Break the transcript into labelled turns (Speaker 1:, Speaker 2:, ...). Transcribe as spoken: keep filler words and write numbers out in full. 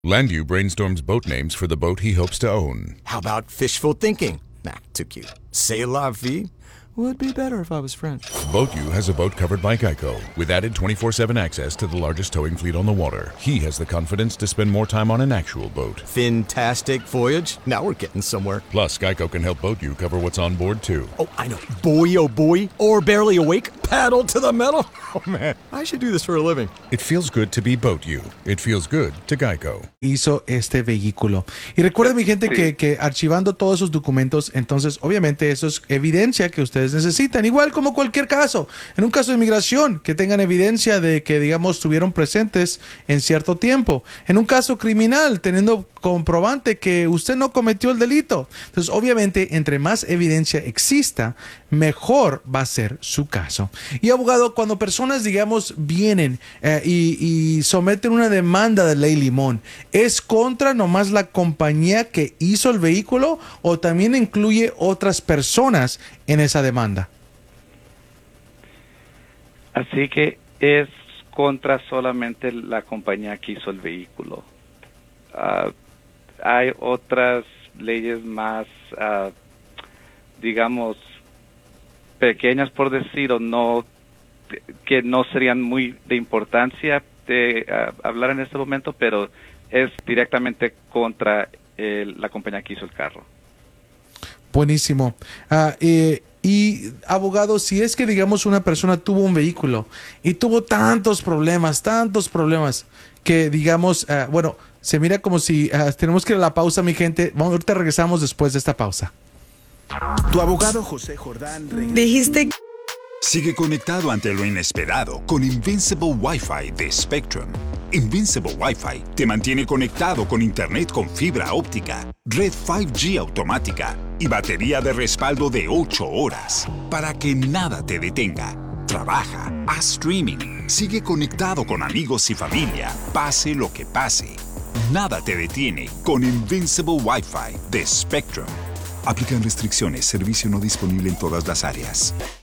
Speaker 1: Landu brainstorms boat names for the boat he hopes to own.
Speaker 2: How about fishful thinking? Nah, too cute. C'est la vie? Would be better if I was French.
Speaker 1: BoatU has a boat covered by Geico, with added twenty-four seven access to the largest towing fleet on the water. He has the confidence to spend more time on an actual boat.
Speaker 2: Fantastic voyage. Now we're getting somewhere.
Speaker 1: Plus, Geico can help BoatU cover what's on board, too.
Speaker 2: Oh, I know. Boy, oh boy. Or barely awake. Paddle to the metal. Oh, man. I should do this for a living.
Speaker 1: It feels good to be BoatU. It feels good to Geico.
Speaker 3: Hizo este vehículo. Y recuerden, mi gente,
Speaker 4: Sí.
Speaker 3: que, que archivando todos esos documentos, entonces, obviamente, eso es evidencia que ustedes necesitan. Igual como cualquier caso. En un caso de inmigración, que tengan evidencia de que, digamos, estuvieron presentes en cierto tiempo. En un caso criminal, teniendo comprobante que usted no cometió el delito. Entonces, obviamente, entre más evidencia exista, mejor va a ser su caso. Y abogado, cuando personas, digamos, vienen eh, y, y someten una demanda de ley limón, ¿es contra nomás la compañía que hizo el vehículo o también incluye otras personas en esa demanda?
Speaker 4: Así que es contra solamente la compañía que hizo el vehículo. Ah, hay otras leyes más, ah, digamos, pequeñas por decir, o no, que no serían muy de importancia de uh, hablar en este momento, pero es directamente contra el, la compañía que hizo el carro.
Speaker 3: Buenísimo. Ah, eh, y abogado, si es que, digamos, una persona tuvo un vehículo y tuvo tantos problemas, tantos problemas, que, digamos, uh, bueno, se mira como si uh, tenemos que ir a la pausa, mi gente. Vamos, ahorita regresamos después de esta pausa.
Speaker 5: Tu abogado José Jordán.
Speaker 6: Dijiste.
Speaker 5: Sigue conectado ante lo inesperado con Invincible Wi-Fi de Spectrum. Invincible Wi-Fi te mantiene conectado con internet con fibra óptica, red cinco G automática y batería de respaldo de ocho horas para que nada te detenga. Trabaja, haz streaming, sigue conectado con amigos y familia, pase lo que pase. Nada te detiene con Invincible Wi-Fi de Spectrum. Aplican restricciones, servicio no disponible en todas las áreas.